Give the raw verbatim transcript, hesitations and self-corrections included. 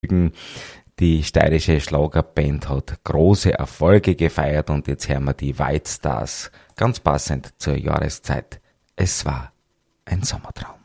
Die steirische Schlagerband hat große Erfolge gefeiert und jetzt hören wir die White Stars, ganz passend zur Jahreszeit. Es war ein Sommertraum.